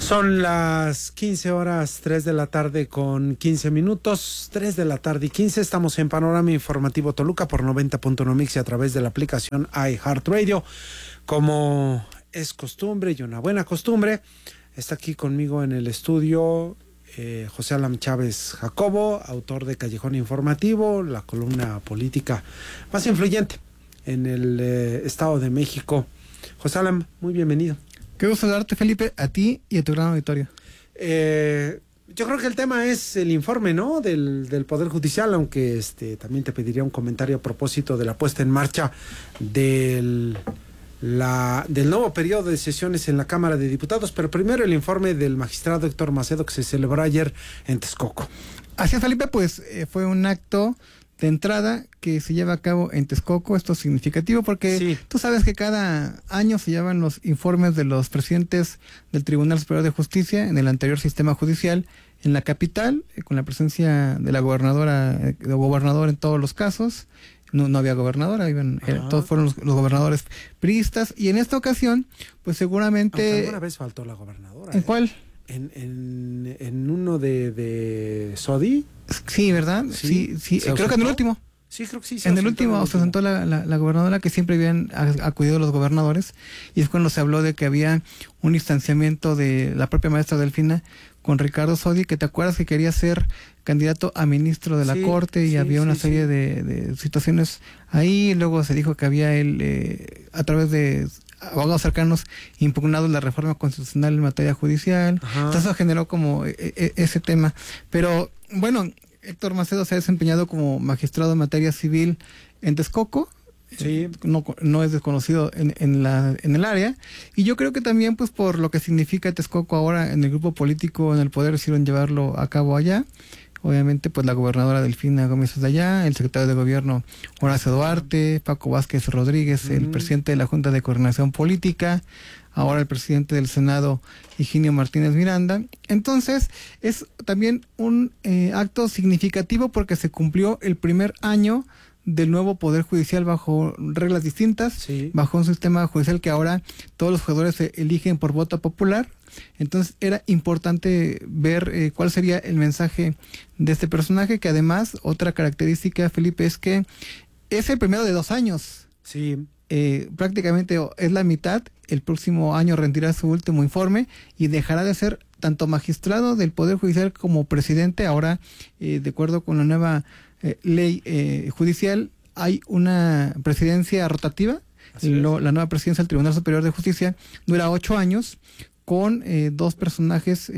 Son las 15 horas, 3 de la tarde con 15 minutos, 3 de la tarde y 15. Estamos en Panorama Informativo Toluca por 90.1 Mix y a través de la aplicación iHeartRadio. Como es costumbre y una buena costumbre, está aquí conmigo en el estudio José Alam Chávez Jacobo, autor de Callejón Informativo, la columna política más influyente en el Estado de México. José Alam, muy bienvenido. Qué gusto darte, Felipe, a ti y a tu gran auditorio. Yo creo que el tema es el informe, ¿no? Del Poder Judicial, aunque también te pediría un comentario a propósito de la puesta en marcha del nuevo periodo de sesiones en la Cámara de Diputados, pero primero el informe del magistrado Héctor Macedo que se celebró ayer en Texcoco. Así es, Felipe, pues fue un acto de entrada que se lleva a cabo en Texcoco. Esto es significativo porque sí, tú sabes que cada año se llevan los informes de los presidentes del Tribunal Superior de Justicia en el anterior sistema judicial en la capital, con la presencia de la gobernadora, del gobernador en todos los casos. No había gobernadora, todos fueron los gobernadores priistas, y en esta ocasión, pues seguramente... Aunque alguna vez faltó la gobernadora. ¿En cuál? En uno de Sodi. Sí, ¿verdad? Sí, creo que en el último. Sí, creo que sí. En el último se sentó la gobernadora, que siempre habían acudido los gobernadores, y es cuando se habló de que había un distanciamiento de la propia maestra Delfina con Ricardo Sodi, que te acuerdas que quería ser candidato a ministro de la Corte, y había una serie de situaciones ahí. Luego se dijo que había él, a través de abogados cercanos, impugnado la reforma constitucional en materia judicial. Entonces eso generó como ese tema. Pero bueno, Héctor Macedo se ha desempeñado como magistrado en materia civil en Texcoco. Sí. No es desconocido en el área, y yo creo que también, pues, por lo que significa Texcoco ahora en el grupo político, en el poder, decidieron llevarlo a cabo allá. Obviamente, pues la gobernadora Delfina Gómez es de allá, el secretario de gobierno Horacio Duarte, Paco Vázquez Rodríguez, el presidente de la Junta de Coordinación Política, ahora el presidente del Senado, Higinio Martínez Miranda. Entonces, es también un acto significativo porque se cumplió el primer año del nuevo Poder Judicial bajo reglas distintas, bajo un sistema judicial que ahora todos los jugadores se eligen por voto popular. Entonces era importante ver cuál sería el mensaje de este personaje, que además, otra característica, Felipe, es que es el primero de 2 años. Sí. Prácticamente es la mitad. El próximo año rendirá su último informe y dejará de ser tanto magistrado del Poder Judicial como presidente. Ahora, de acuerdo con la nueva ley judicial, hay una presidencia rotativa. La nueva presidencia del Tribunal Superior de Justicia dura 8 años, con 2 personajes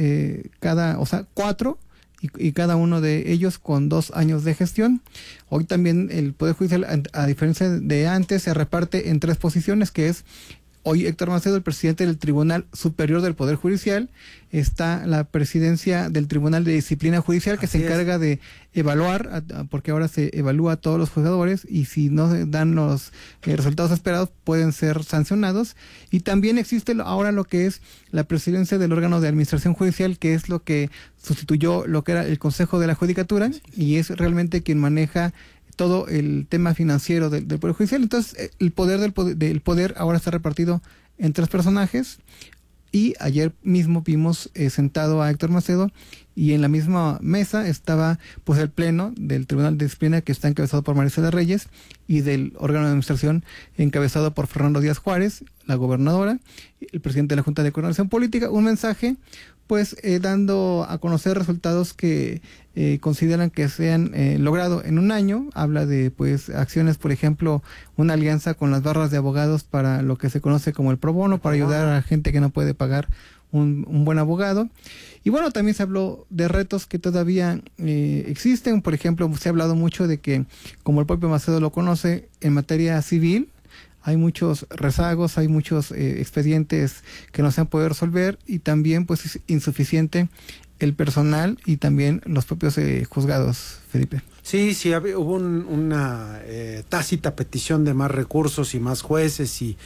o sea, 4, y cada uno de ellos con 2 años de gestión. Hoy también el Poder Judicial, a diferencia de antes, se reparte en 3 posiciones, que es hoy Héctor Macedo, el presidente del Tribunal Superior del Poder Judicial. Está la presidencia del Tribunal de Disciplina Judicial, que se encarga de evaluar, porque ahora se evalúa a todos los juzgadores, y si no dan los resultados esperados pueden ser sancionados. Y también existe ahora lo que es la presidencia del órgano de administración judicial, que es lo que sustituyó lo que era el Consejo de la Judicatura, y es realmente quien maneja todo el tema financiero del Poder Judicial. Entonces, el poder del poder ahora está repartido en 3 personajes, y ayer mismo vimos sentado a Héctor Macedo, y en la misma mesa estaba, pues, el pleno del Tribunal de Disciplina, que está encabezado por Marisela Reyes, y del órgano de administración encabezado por Fernando Díaz Juárez, la gobernadora, el presidente de la Junta de Coordinación Política. Un mensaje, pues, dando a conocer resultados que consideran que se han logrado en un año. Habla de, pues, acciones, por ejemplo, una alianza con las barras de abogados para lo que se conoce como el pro bono, para ayudar a la gente que no puede pagar un buen abogado. Y bueno, también se habló de retos que todavía existen. Por ejemplo, se ha hablado mucho de que, como el propio Macedo lo conoce, en materia civil hay muchos rezagos, hay muchos expedientes que no se han podido resolver, y también, pues, es insuficiente el personal y también los propios juzgados, Felipe. Sí, hubo una tácita petición de más recursos y más jueces y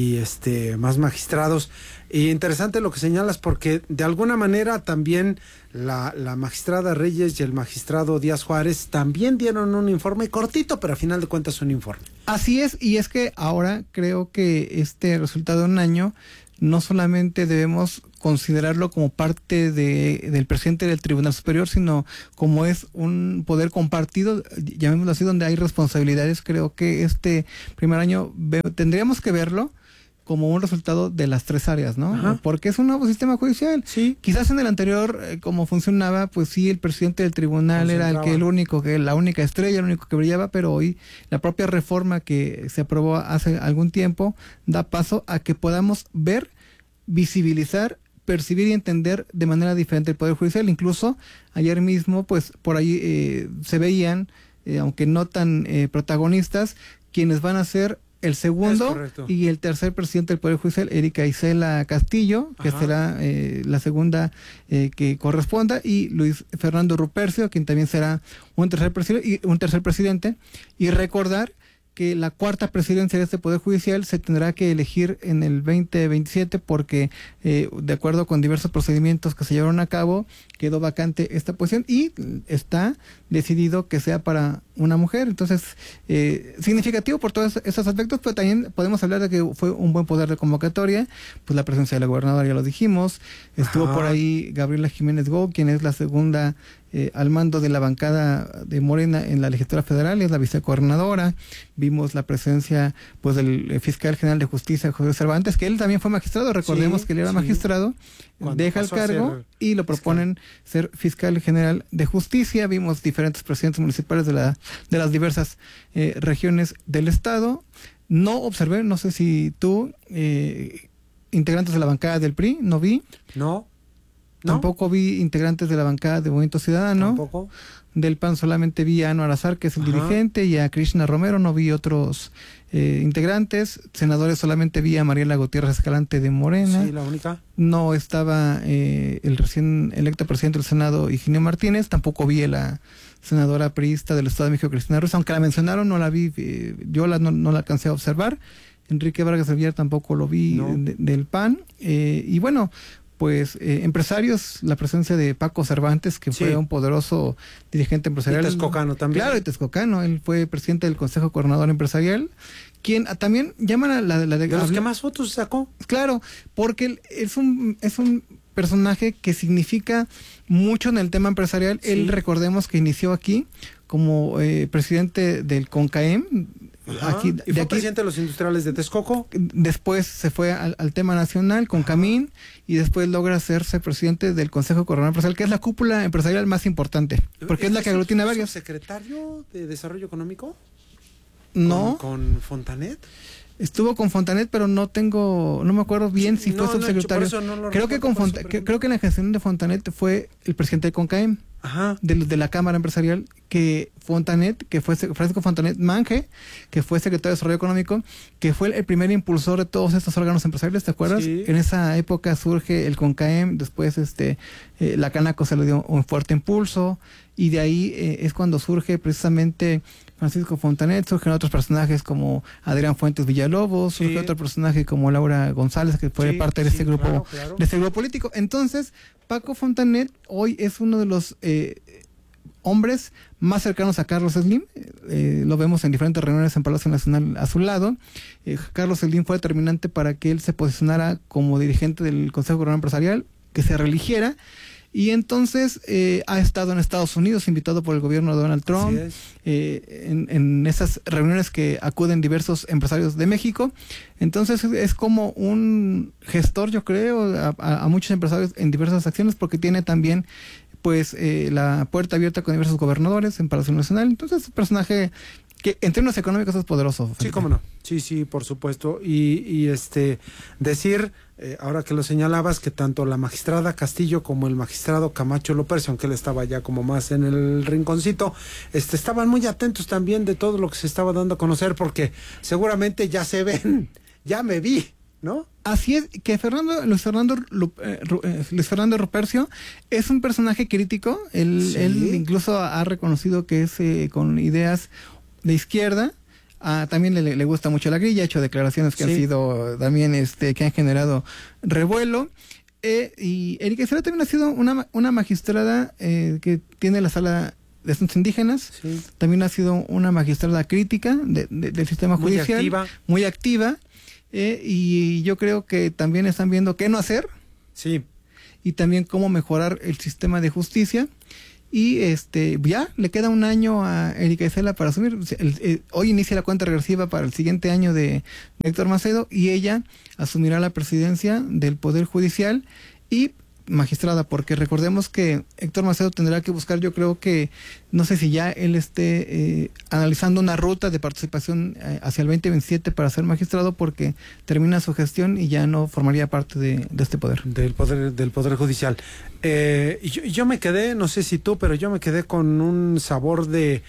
más magistrados. Y interesante lo que señalas, porque de alguna manera también la magistrada Reyes y el magistrado Díaz Juárez también dieron un informe cortito, pero a final de cuentas un informe. Así es, y es que ahora creo que este resultado de un año no solamente debemos considerarlo como parte del presidente del Tribunal Superior, sino como es un poder compartido, llamémoslo así, donde hay responsabilidades. Creo que este primer año tendríamos que verlo como un resultado de las tres áreas, ¿no? Ajá. Porque es un nuevo sistema judicial. Sí. Quizás en el anterior, como funcionaba, pues sí, el presidente del tribunal era la única estrella, el único que brillaba, pero hoy la propia reforma que se aprobó hace algún tiempo da paso a que podamos ver, visibilizar, percibir y entender de manera diferente el Poder Judicial. Incluso ayer mismo, pues por ahí se veían, aunque no tan protagonistas, quienes van a ser el segundo y el tercer presidente del Poder Judicial, Erika Isela Castillo, que será la segunda que corresponda, y Luis Fernando Rupercio, quien también será un tercer presidente, y recordar que la cuarta presidencia de este Poder Judicial se tendrá que elegir en el 2027 porque, de acuerdo con diversos procedimientos que se llevaron a cabo, quedó vacante esta posición y está decidido que sea para una mujer. Entonces, significativo por todos esos aspectos, pero también podemos hablar de que fue un buen poder de convocatoria. Pues la presencia de la gobernadora, ya lo dijimos, estuvo por ahí Gabriela Jiménez Go, quien es la segunda al mando de la bancada de Morena en la legislatura federal, es la vicegobernadora. Vimos la presencia pues del fiscal general de justicia, José Cervantes, que él también fue magistrado, recordemos que él era magistrado, deja el cargo y lo proponen ser fiscal general de justicia. Vimos diferentes presidentes municipales de las diversas regiones del estado. No observé, no sé si tú, integrantes de la bancada del PRI, no vi. No. Tampoco vi integrantes de la bancada de Movimiento Ciudadano. Tampoco. Del PAN solamente vi a Anuar Azar, que es el dirigente, y a Krishna Romero. No vi otros integrantes. Senadores solamente vi a Mariela Gutiérrez Escalante de Morena. Sí, la única. No estaba el recién electo presidente del Senado, Higinio Martínez. Tampoco vi a la senadora priista del Estado de México, Cristina Ruiz. Aunque la mencionaron, no la vi. Yo no la alcancé a observar. Enrique Vargas del Villar tampoco lo vi del PAN. Y bueno, pues empresarios, la presencia de Paco Cervantes, que fue un poderoso dirigente empresarial. Y Texcocano también. Claro, y Texcocano, él fue presidente del Consejo Coordinador Empresarial, quien también llaman a la ¿De los que más fotos sacó? Claro, porque es un personaje que significa mucho en el tema empresarial. Él, recordemos que inició aquí como presidente del CONCAEM. ¿Y fue presidente de los industriales de Texcoco? Después se fue al tema nacional con Camín, y después logra hacerse presidente del Consejo Coordinador Empresarial, que es la cúpula empresarial más importante, porque es la que aglutina varios. ¿Secretario de Desarrollo Económico? No. ¿Con Fontanet? Estuvo con Fontanet, pero no me acuerdo bien si fue subsecretario. Creo que en la gestión de Fontanet fue el presidente de CONCAEM, de la Cámara Empresarial, que Fontanet, que fue Francisco Fontanet Mange, que fue secretario de Desarrollo Económico, que fue el primer impulsor de todos estos órganos empresariales, ¿te acuerdas? Sí. En esa época surge el CONCAEM, después la Canaco se le dio un fuerte impulso, y de ahí es cuando surge precisamente Francisco Fontanet. Surgen otros personajes como Adrián Fuentes Villalobos, surge otro personaje como Laura González, que fue parte de este grupo, de este grupo político. Entonces, Paco Fontanet hoy es uno de los hombres más cercanos a Carlos Slim. Lo vemos en diferentes reuniones en Palacio Nacional a su lado. Carlos Slim fue determinante para que él se posicionara como dirigente del Consejo Coordinador Empresarial, que se reeligiera. Y entonces ha estado en Estados Unidos, invitado por el gobierno de Donald Trump, en esas reuniones que acuden diversos empresarios de México. Entonces es como un gestor, yo creo, a muchos empresarios en diversas acciones, porque tiene también pues la puerta abierta con diversos gobernadores en Palacio Nacional. Entonces es un personaje que en términos económicos es poderoso. Felipe. Sí, cómo no. Sí, por supuesto. Y decir, ahora que lo señalabas, que tanto la magistrada Castillo como el magistrado Camacho López, aunque él estaba ya como más en el rinconcito, estaban muy atentos también de todo lo que se estaba dando a conocer, porque seguramente ya se ven, ya me vi, ¿no? Así es, que Luis Fernando Rupercio es un personaje crítico. Él incluso ha reconocido que es con ideas de izquierda. También le gusta mucho la grilla, ha hecho declaraciones que han sido también que han generado revuelo. Y Erika Isela también ha sido una magistrada que tiene la sala de asuntos indígenas. También ha sido una magistrada crítica del sistema judicial, muy activa. y yo creo que también están viendo qué no hacer. Sí. Y también cómo mejorar el sistema de justicia. Y ya le queda un año a Erika Isela para asumir. Hoy inicia la cuenta regresiva para el siguiente año de Héctor Macedo, y ella asumirá la presidencia del Poder Judicial y magistrada, porque recordemos que Héctor Macedo tendrá que buscar, yo creo que, no sé si ya él esté analizando una ruta de participación hacia el 2027 para ser magistrado, porque termina su gestión y ya no formaría parte de este poder. Del poder Judicial. Yo me quedé, no sé si tú, pero yo me quedé con un sabor de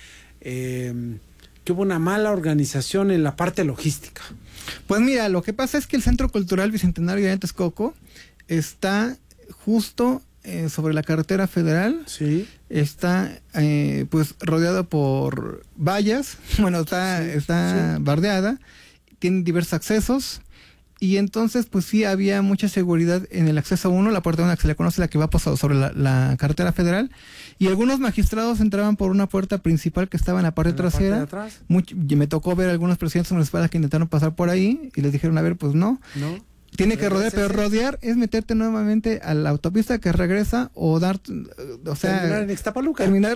que hubo una mala organización en la parte logística. Pues mira, lo que pasa es que el Centro Cultural Bicentenario de Texcoco está justo sobre la carretera federal. Sí. Está pues rodeado por vallas. Bueno, está bardeada, tiene diversos accesos, y entonces pues sí había mucha seguridad en el acceso 1, la puerta 1 que se le conoce, la que va pasado sobre la carretera federal, y algunos magistrados entraban por una puerta principal que estaba en la parte trasera. Me tocó ver algunos presidentes municipales que intentaron pasar por ahí y les dijeron, a ver, pues no. Tiene que rodear, pero rodear es meterte nuevamente a la autopista que regresa, o terminar en Ixtapaluca. Terminar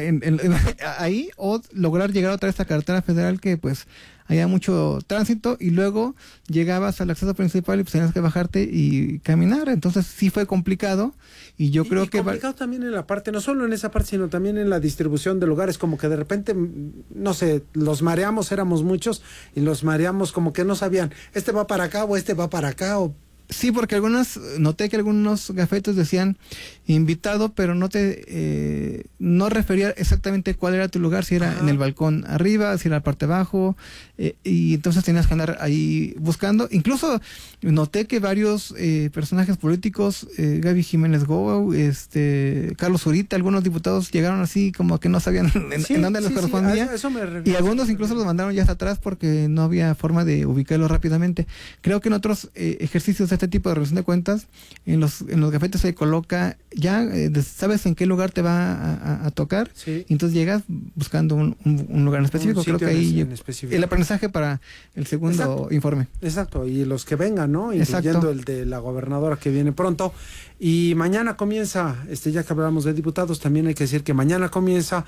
ahí, o lograr llegar otra vez a esta carretera federal que pues había mucho tránsito, y luego llegabas al acceso principal y pues tenías que bajarte y caminar. Entonces sí fue complicado, y yo creo que complicado también en la parte, no solo en esa parte, sino también en la distribución de lugares, como que de repente, no sé, los mareamos, éramos muchos, y los mareamos como que no sabían, este va para acá o este va para acá, o... Sí, porque noté que algunos gafetes decían invitado, pero no refería exactamente cuál era tu lugar, si era en el balcón arriba, si era la parte abajo, y entonces tenías que andar ahí buscando. Incluso noté que varios personajes políticos, Gaby Jiménez Go, Carlos Zurita, algunos diputados llegaron así como que no sabían en dónde les correspondía, y algunos incluso los mandaron ya hasta atrás porque no había forma de ubicarlos rápidamente. Creo que en otros ejercicios de este tipo de rendición de cuentas, en los gafetes se coloca ya, sabes en qué lugar te va a tocar, y entonces llegas buscando un lugar en específico. Creo que ahí el aprendizaje para el segundo informe. Exacto, y los que vengan, ¿no? Incluyendo el de la gobernadora que viene pronto. Y mañana comienza, ya que hablamos de diputados, también hay que decir que mañana comienza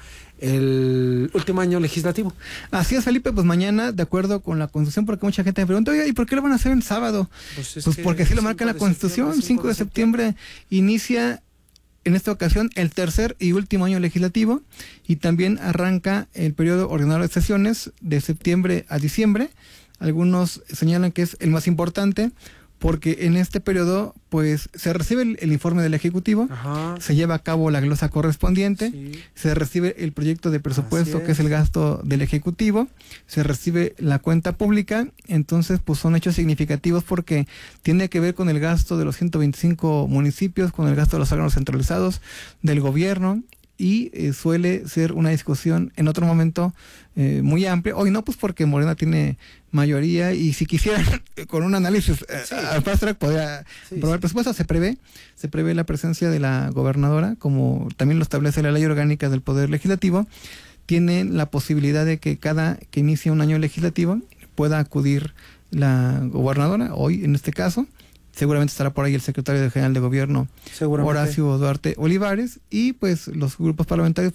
el último año legislativo. Así es, Felipe, pues mañana, de acuerdo con la Constitución, porque mucha gente me pregunta, oye, ¿y por qué lo van a hacer en sábado? Pues porque así lo marca la Constitución. 5 de septiembre inicia en esta ocasión el tercer y último año legislativo, y también arranca el periodo ordinario de sesiones de septiembre a diciembre. Algunos señalan que es el más importante, porque en este periodo pues se recibe el informe del Ejecutivo, se lleva a cabo la glosa correspondiente, se recibe el proyecto de presupuesto, que es el gasto del Ejecutivo, se recibe la cuenta pública. Entonces pues son hechos significativos porque tiene que ver con el gasto de los 125 municipios, con el gasto de los órganos centralizados del gobierno, y suele ser una discusión en otro momento muy amplia. Hoy no, pues porque Morena tiene mayoría, y si quisieran con un análisis al fast track podría aprobar el presupuesto. Se prevé la presencia de la gobernadora, como también lo establece la ley orgánica del Poder Legislativo. Tiene la posibilidad de que cada que inicie un año legislativo pueda acudir la gobernadora, hoy en este caso. Seguramente estará por ahí el secretario general de Gobierno, Horacio Duarte Olivares, y pues los grupos parlamentarios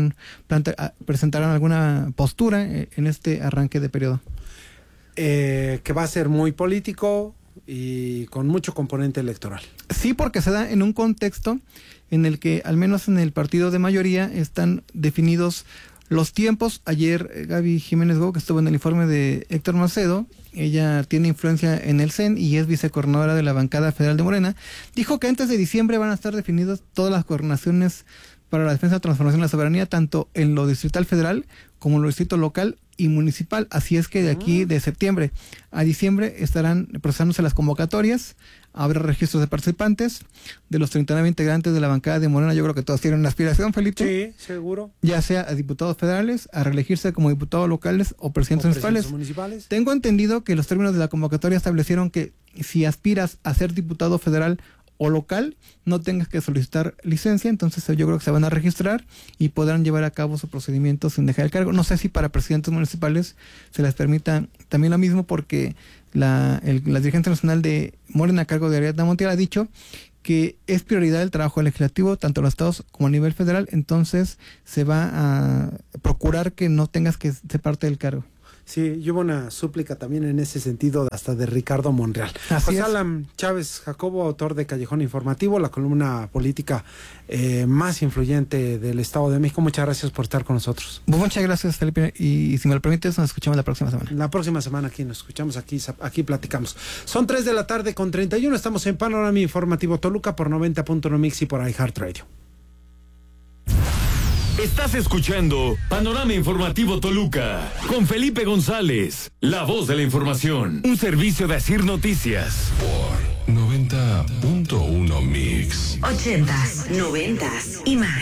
presentarán alguna postura en este arranque de periodo. Que va a ser muy político y con mucho componente electoral. Sí, porque se da en un contexto en el que, al menos en el partido de mayoría, están definidos los tiempos. Ayer Gaby Jiménez Go, que estuvo en el informe de Héctor Macedo, ella tiene influencia en el CEN y es vicecoordinadora de la bancada federal de Morena, dijo que antes de diciembre van a estar definidas todas las coordinaciones para la defensa, transformación y la soberanía, tanto en lo distrital federal como en lo distrito local y municipal. Así es que de aquí, de septiembre a diciembre, estarán procesándose las convocatorias, habrá registros de participantes. De los 39 integrantes de la bancada de Morena, yo creo que todos tienen una aspiración, Felipe. Sí, seguro. Ya sea a diputados federales, a reelegirse como diputados locales o presidentes municipales. Tengo entendido que los términos de la convocatoria establecieron que si aspiras a ser diputado federal o local, no tengas que solicitar licencia. Entonces yo creo que se van a registrar y podrán llevar a cabo su procedimiento sin dejar el cargo. No sé si para presidentes municipales se les permita también lo mismo, porque la dirigente nacional de Morena a cargo de Ariadna Montiel ha dicho que es prioridad el trabajo legislativo, tanto en los estados como a nivel federal, entonces se va a procurar que no tengas que ser parte del cargo. Sí, y hubo una súplica también en ese sentido hasta de Ricardo Monreal. José Alan Chávez Jacobo, autor de Callejón Informativo, la columna política más influyente del Estado de México. Muchas gracias por estar con nosotros. Muchas gracias, Felipe, y si me lo permites, nos escuchamos la próxima semana. La próxima semana aquí nos escuchamos, aquí platicamos. Son 3:31, estamos en Panorama Informativo Toluca por 90.1 Mix y por iHeartRadio. Estás escuchando Panorama Informativo Toluca con Felipe González, la voz de la información. Un servicio de Asir Noticias. Por 90.1 Mix. 80s, 90s y más.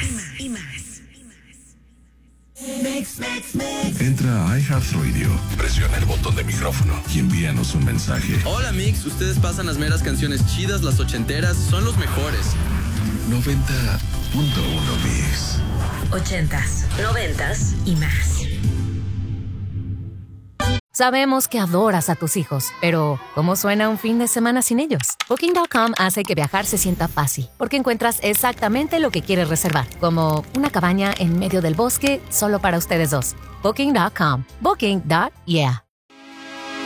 Entra a iHeartRadio, presiona el botón de micrófono y envíanos un mensaje. Hola Mix, ustedes pasan las meras canciones chidas, las ochenteras, son los mejores. 90.1 Mix. 80s, 90s y más. Sabemos que adoras a tus hijos, pero ¿cómo suena un fin de semana sin ellos? Booking.com hace que viajar se sienta fácil, porque encuentras exactamente lo que quieres reservar, como una cabaña en medio del bosque solo para ustedes dos. Booking.com. Booking.yeah.